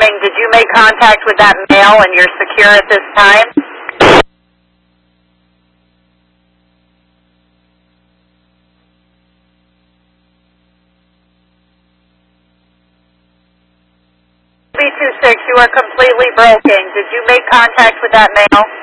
confirming, did you make contact with that male and you're secure at this time? B26, you are completely broken. Did you make contact with that male?